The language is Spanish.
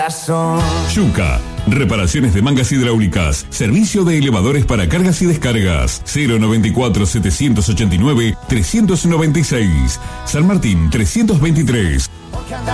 Yuca, reparaciones de mangas hidráulicas, servicio de elevadores para cargas y descargas, 094-789-396, San Martín 323.